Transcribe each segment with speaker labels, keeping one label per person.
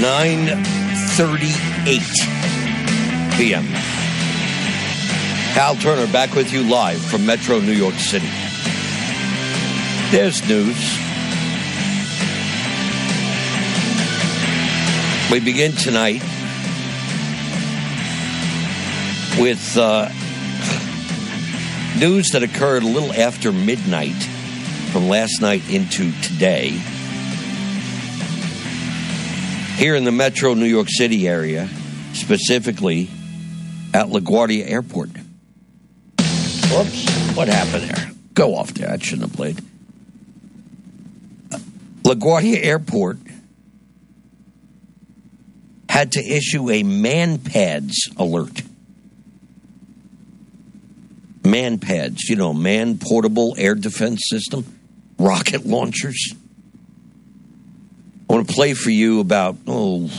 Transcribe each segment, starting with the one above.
Speaker 1: 9:38 p.m. Hal Turner back with you live from Metro New York City. There's news. We begin tonight with news that occurred a little after midnight from last night into today. Here in the Metro New York City area, specifically at LaGuardia Airport. Whoops, what happened there? Go off there, I shouldn't have played. LaGuardia Airport had to issue a man-pads alert. Man-pads, man-portable air defense system, rocket launchers. I want to play for you about 1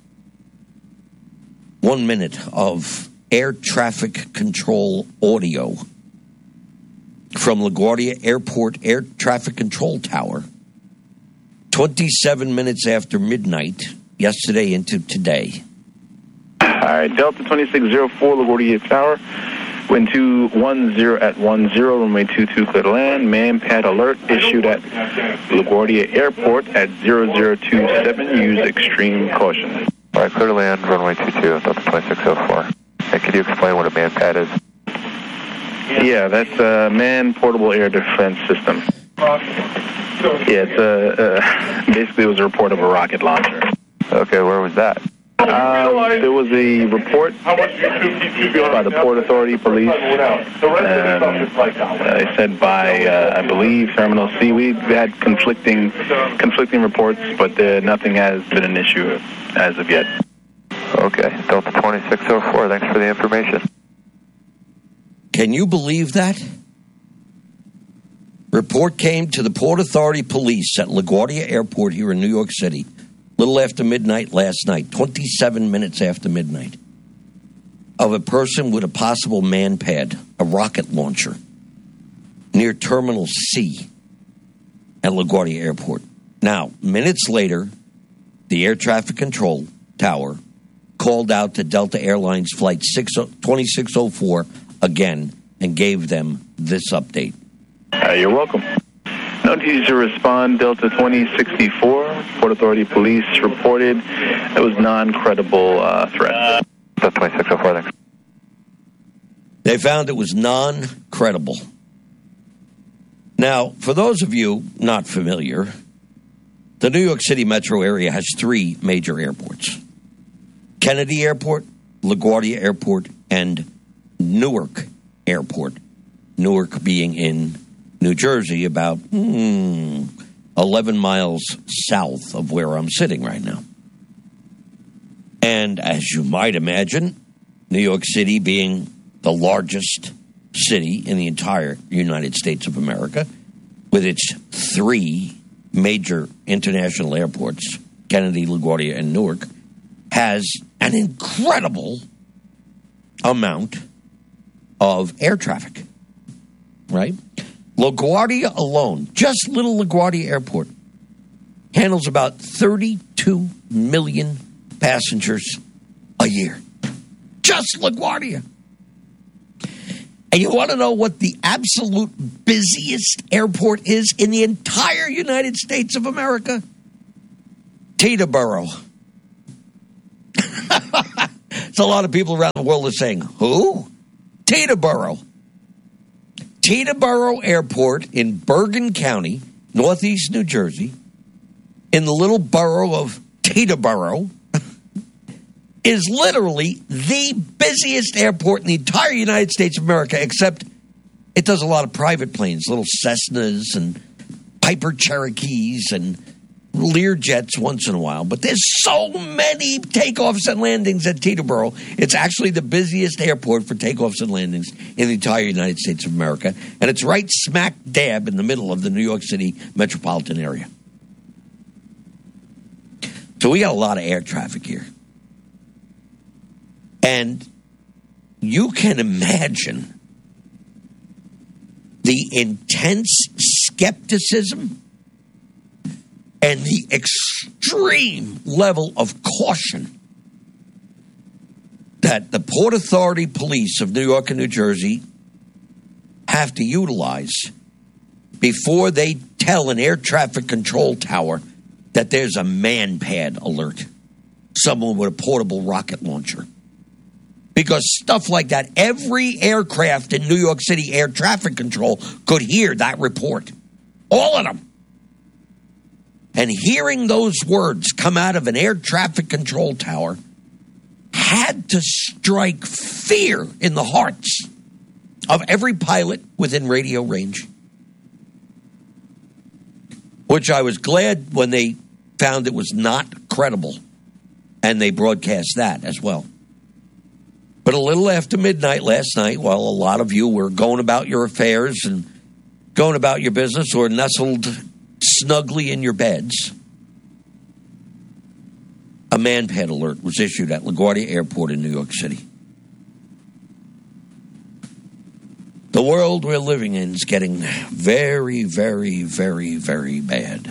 Speaker 1: minute of air traffic control audio from LaGuardia Airport Air Traffic Control Tower, 27 minutes after midnight, yesterday into today.
Speaker 2: All right, Delta 2604, LaGuardia Tower. Wind 210 at 10, runway 22, clear to land. Man-pad alert issued at LaGuardia Airport at 0027. Use extreme caution.
Speaker 3: All right, clear to land, runway 22, Delta 2604. And can you explain what a man-pad is?
Speaker 2: Yeah, that's a man-portable air defense system. Yeah, it's basically it was a report of a rocket launcher.
Speaker 3: Okay, where was that?
Speaker 2: There was a report by the Port Authority Police. They said by, I believe, Terminal C. We had conflicting reports, but nothing has been an issue as of yet.
Speaker 3: Okay, Delta 2604, thanks for the information.
Speaker 1: Can you believe that? Report came to the Port Authority Police at LaGuardia Airport here in New York City, little after midnight last night, 27 minutes after midnight, of a person with a possible man-pad, a rocket launcher, near Terminal C at LaGuardia Airport. Now, minutes later, the air traffic control tower called out to Delta Airlines Flight 2604 again and gave them this update.
Speaker 2: You're welcome. No need to respond. Delta 2064, Port Authority Police reported it was non-credible threat.
Speaker 3: Delta 2604, thanks.
Speaker 1: They found it was non-credible. Now, for those of you not familiar, the New York City metro area has 3 major airports. Kennedy Airport, LaGuardia Airport, and Newark Airport. Newark being in New Jersey, about 11 miles south of where I'm sitting right now. And as you might imagine, New York City being the largest city in the entire United States of America, with its 3 major international airports, Kennedy, LaGuardia, and Newark, has an incredible amount of air traffic, right? LaGuardia alone, just little LaGuardia Airport, handles about 32 million passengers a year. Just LaGuardia. And you want to know what the absolute busiest airport is in the entire United States of America? Teterboro. So a lot of people around the world are saying, who? Teterboro. Teterboro Airport in Bergen County, northeast New Jersey, in the little borough of Teterboro, is literally the busiest airport in the entire United States of America, except it does a lot of private planes, little Cessnas and Piper Cherokees and Learjets once in a while. But there's so many takeoffs and landings at Teterboro. It's actually the busiest airport for takeoffs and landings in the entire United States of America. And it's right smack dab in the middle of the New York City metropolitan area. So we got a lot of air traffic here. And you can imagine the intense skepticism and the extreme level of caution that the Port Authority police of New York and New Jersey have to utilize before they tell an air traffic control tower that there's a man-pad alert, someone with a portable rocket launcher. Because stuff like that, every aircraft in New York City air traffic control could hear that report. All of them. And hearing those words come out of an air traffic control tower had to strike fear in the hearts of every pilot within radio range. Which I was glad when they found it was not credible. And they broadcast that as well. But a little after midnight last night, while a lot of you were going about your affairs and going about your business or nestled snugly in your beds, a man-pad alert was issued at LaGuardia Airport in New York City. The world we're living in is getting very, very, very, very bad.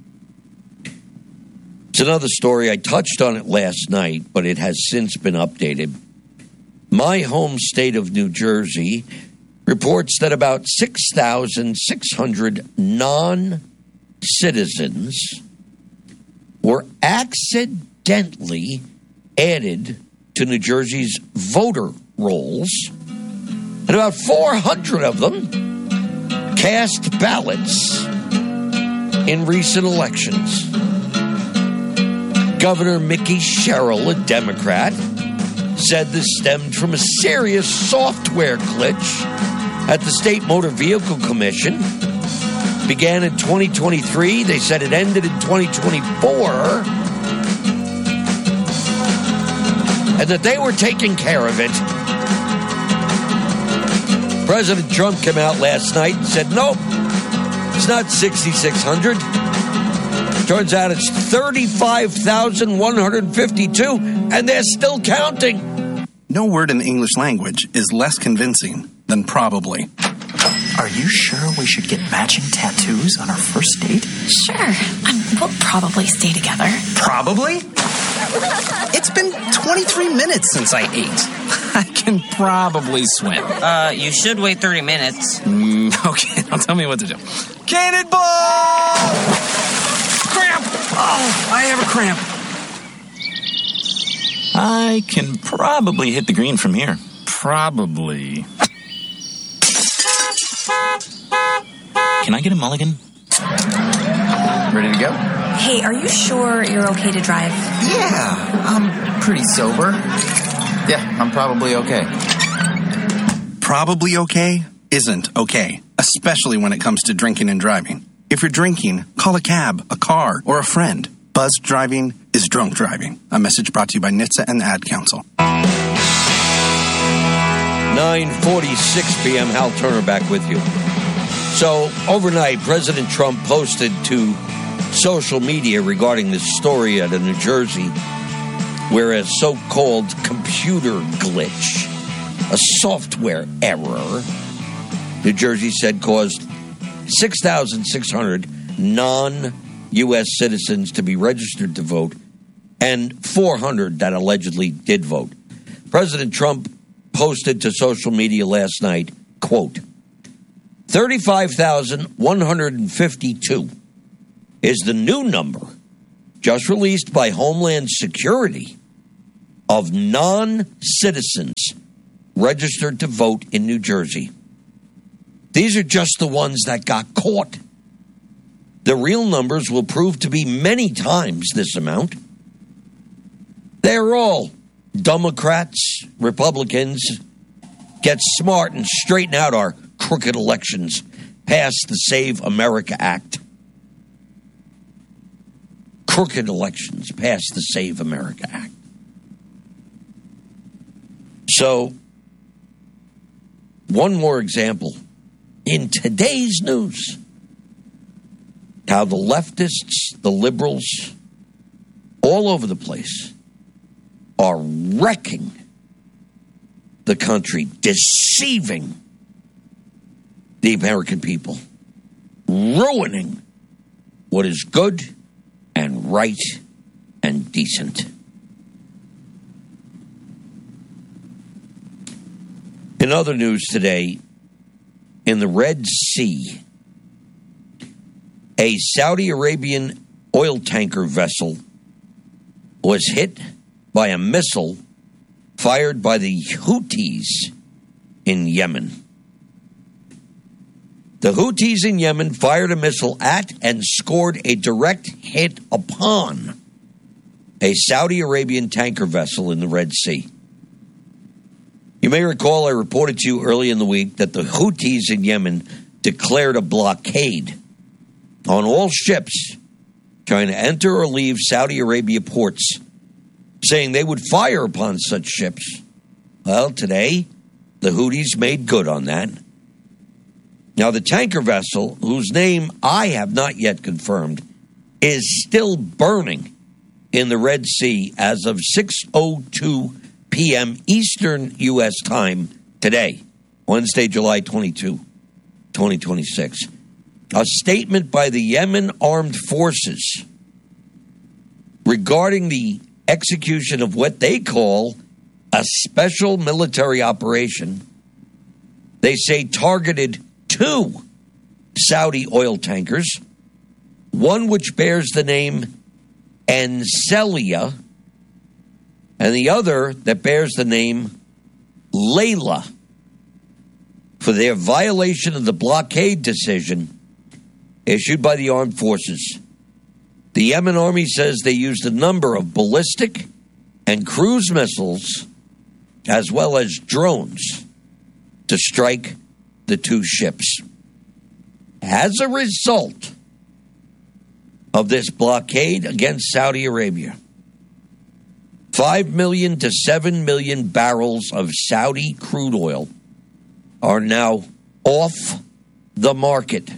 Speaker 1: It's another story. I touched on it last night, but it has since been updated. My home state of New Jersey reports that about 6,600 non-citizens were accidentally added to New Jersey's voter rolls, and about 400 of them cast ballots in recent elections. Governor Mickey Sherrill, a Democrat, said this stemmed from a serious software glitch at the State Motor Vehicle Commission. Began in 2023. They said it ended in 2024. And that they were taking care of it. President Trump came out last night and said, nope, it's not 6,600. Turns out it's 35,152, and they're still counting.
Speaker 4: No word in the English language is less convincing than probably.
Speaker 5: Are you sure we should get matching tattoos on our first date?
Speaker 6: Sure. We'll probably stay together.
Speaker 5: Probably?
Speaker 4: It's been 23 minutes since I ate. I can probably swim.
Speaker 7: You should wait 30 minutes.
Speaker 4: Okay, now tell me what to do. Cannonball! Cramp! Oh, I have a cramp.
Speaker 5: I can probably hit the green from here.
Speaker 4: Probably.
Speaker 5: Can I get a mulligan?
Speaker 4: Ready to go?
Speaker 6: Hey, are you sure you're okay to drive?
Speaker 8: Yeah, I'm pretty sober. Yeah, I'm probably okay.
Speaker 4: Probably okay isn't okay, especially when it comes to drinking and driving. If you're drinking, call a cab, a car, or a friend. Buzzed driving is drunk driving. A message brought to you by NHTSA and the Ad Council.
Speaker 1: 9:46 p.m. Hal Turner back with you. So overnight, President Trump posted to social media regarding this story out of New Jersey where a so-called computer glitch, a software error, New Jersey said caused 6,600 non-U.S. citizens to be registered to vote and 400 that allegedly did vote. President Trump posted to social media last night, quote, 35,152 is the new number just released by Homeland Security of non-citizens registered to vote in New Jersey. These are just the ones that got caught. The real numbers will prove to be many times this amount. They're all Democrats, Republicans. Get smart and straighten out our crooked elections. Pass the Save America Act. Crooked elections. Pass the Save America Act. So, one more example. In today's news, how the leftists, the liberals, all over the place are wrecking the country, deceiving the American people, ruining what is good right and decent. In other news today, in the Red Sea, a Saudi Arabian oil tanker vessel was hit by a missile fired by the Houthis in Yemen. The Houthis in Yemen fired a missile at and scored a direct hit upon a Saudi Arabian tanker vessel in the Red Sea. You may recall I reported to you early in the week that the Houthis in Yemen declared a blockade on all ships trying to enter or leave Saudi Arabia ports, saying they would fire upon such ships. Well, today, the Houthis made good on that. Now, the tanker vessel, whose name I have not yet confirmed, is still burning in the Red Sea as of 6:02 p.m. Eastern U.S. time today, Wednesday, July 22, 2026. A statement by the Yemen Armed Forces regarding the execution of what they call a special military operation. They say targeted 2 Saudi oil tankers, one which bears the name Ancelia, and the other that bears the name Layla, for their violation of the blockade decision issued by the armed forces. The Yemen army says they used a number of ballistic and cruise missiles, as well as drones, to strike the 2 ships. As a result of this blockade against Saudi Arabia, 5 million to 7 million barrels of Saudi crude oil are now off the market.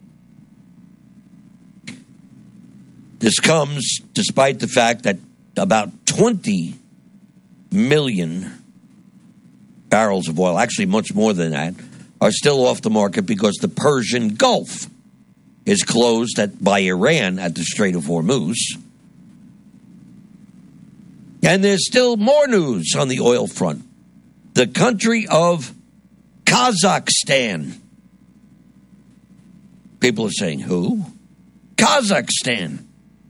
Speaker 1: This comes despite the fact that about 20 million barrels of oil, actually much more than that, are still off the market because the Persian Gulf is closed by Iran at the Strait of Hormuz. And there's still more news on the oil front. The country of Kazakhstan. People are saying, who? Kazakhstan.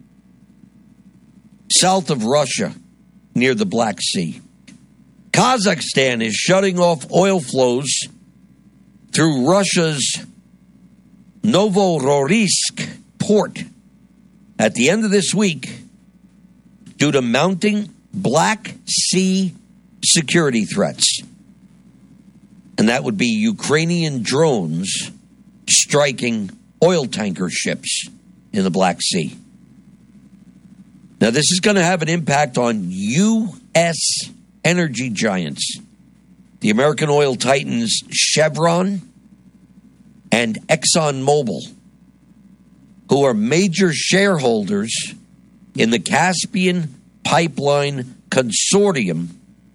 Speaker 1: South of Russia, near the Black Sea. Kazakhstan is shutting off oil flows through Russia's Novorossiysk port at the end of this week due to mounting Black Sea security threats. And that would be Ukrainian drones striking oil tanker ships in the Black Sea. Now, this is going to have an impact on U.S. energy giants, the American oil titans Chevron and ExxonMobil, who are major shareholders in the Caspian Pipeline Consortium.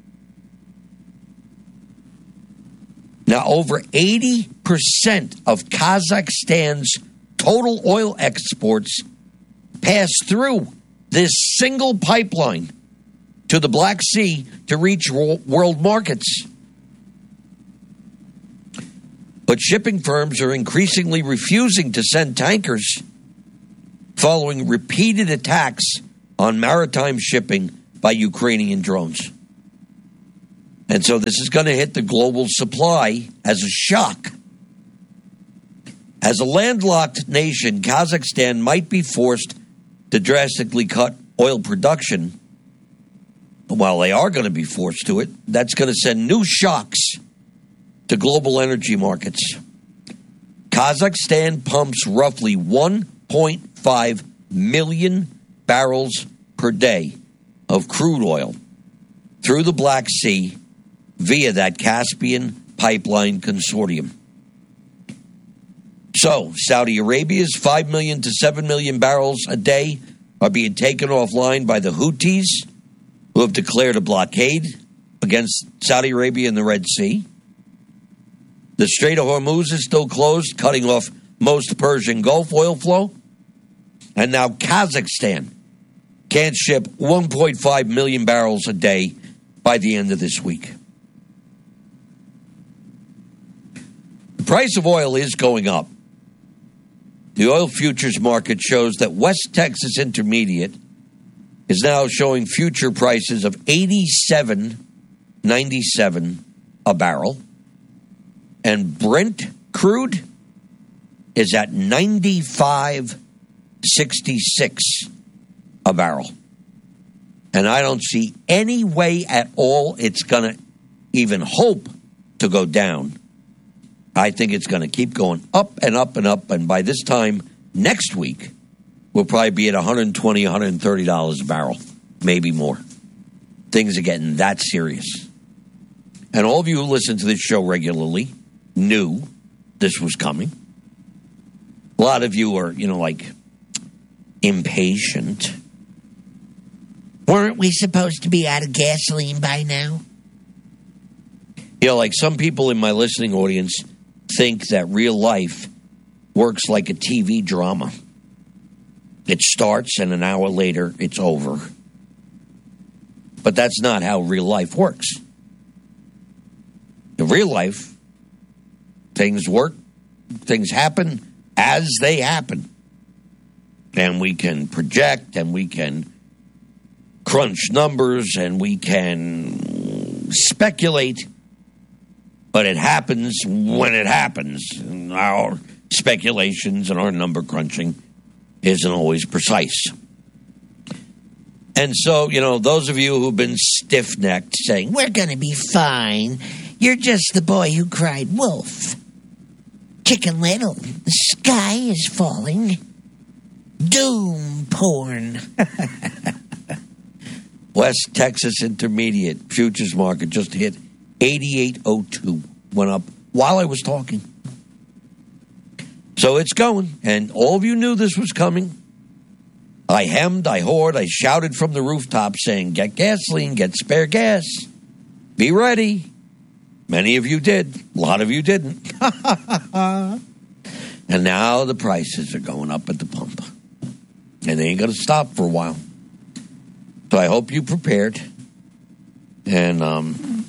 Speaker 1: Now, over 80% of Kazakhstan's total oil exports pass through this single pipeline to the Black Sea to reach world markets. But shipping firms are increasingly refusing to send tankers following repeated attacks on maritime shipping by Ukrainian drones. And so this is going to hit the global supply as a shock. As a landlocked nation, Kazakhstan might be forced to drastically cut oil production. While they are going to be forced to it, that's going to send new shocks to global energy markets. Kazakhstan pumps roughly 1.5 million barrels per day of crude oil through the Black Sea via that Caspian Pipeline Consortium. So, Saudi Arabia's 5 million to 7 million barrels a day are being taken offline by the Houthis, who have declared a blockade against Saudi Arabia in the Red Sea. The Strait of Hormuz is still closed, cutting off most Persian Gulf oil flow. And now Kazakhstan can't ship 1.5 million barrels a day by the end of this week. The price of oil is going up. The oil futures market shows that West Texas Intermediate is now showing future prices of $87.97 a barrel. And Brent crude is at $95.66 a barrel. And I don't see any way at all it's going to even hope to go down. I think it's going to keep going up and up and up. And by this time next week, we'll probably be at $120, $130 a barrel, maybe more. Things are getting that serious. And all of you who listen to this show regularly knew this was coming. A lot of you are, impatient. Weren't we supposed to be out of gasoline by now? Like some people in my listening audience think that real life works like a TV drama. It starts and an hour later it's over. But that's not how real life works. In real life, things work, things happen as they happen. And we can project and we can crunch numbers and we can speculate. But it happens when it happens. And our speculations and our number crunching isn't always precise. And so, those of you who've been stiff-necked saying, we're going to be fine. You're just the boy who cried wolf. Chicken Little, the sky is falling. Doom porn. West Texas Intermediate futures market just hit 88.02, went up while I was talking. So it's going, and all of you knew this was coming. I hemmed, I hawed, I shouted from the rooftop saying, get gasoline, get spare gas. Be ready. Many of you did. A lot of you didn't. And now the prices are going up at the pump. And they ain't going to stop for a while. So I hope you prepared. And I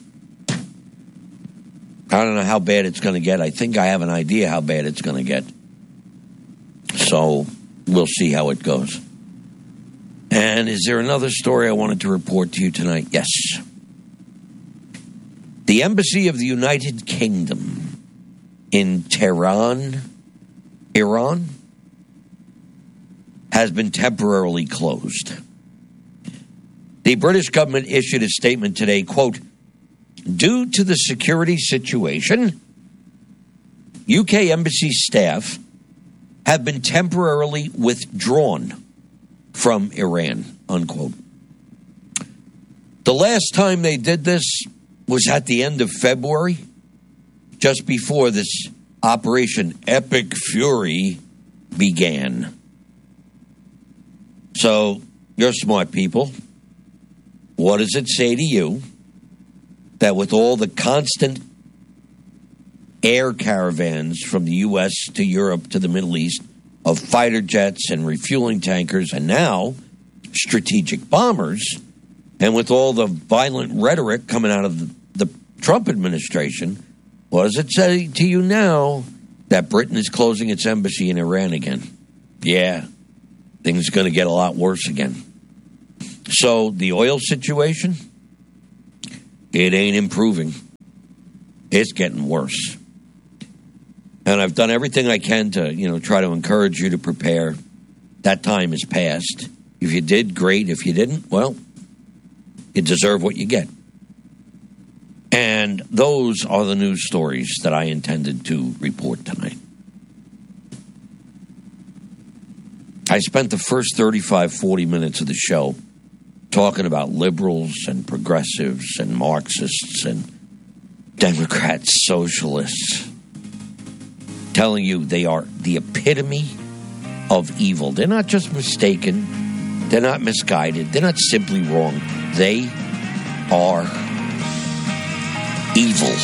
Speaker 1: don't know how bad it's going to get. I think I have an idea how bad it's going to get. So we'll see how it goes. And is there another story I wanted to report to you tonight? Yes. The Embassy of the United Kingdom in Tehran, Iran, has been temporarily closed. The British government issued a statement today, quote, due to the security situation, UK embassy staff have been temporarily withdrawn from Iran, unquote. The last time they did this was at the end of February, just before this Operation Epic Fury began. So, you're smart people. What does it say to you that with all the constant air caravans from the U.S. to Europe to the Middle East of fighter jets and refueling tankers and now strategic bombers, and with all the violent rhetoric coming out of the Trump administration, what does it say to you now that Britain is closing its embassy in Iran again? Yeah, things are going to get a lot worse again. So the oil situation, it ain't improving. It's getting worse. And I've done everything I can to, try to encourage you to prepare. That time is past. If you did, great. If you didn't, well, you deserve what you get. And those are the news stories that I intended to report tonight. I spent the first 35, 40 minutes of the show talking about liberals and progressives and Marxists and Democrats, socialists, telling you they are the epitome of evil. They're not just mistaken. They're not misguided. They're not simply wrong. They are evil.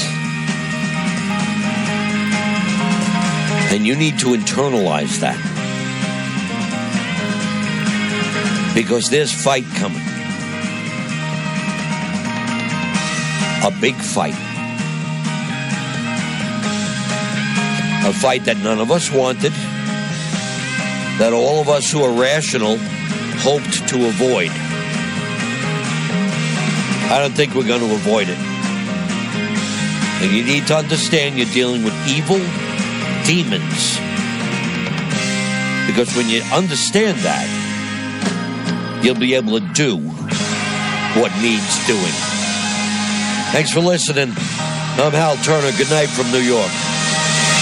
Speaker 1: And you need to internalize that. because there's fight coming. A big fight. A fight that none of us wanted, that all of us who are rational hoped to avoid. I don't think we're going to avoid it. And you need to understand you're dealing with evil demons. Because when you understand that, you'll be able to do what needs doing. Thanks for listening. I'm Hal Turner. Good night from New York.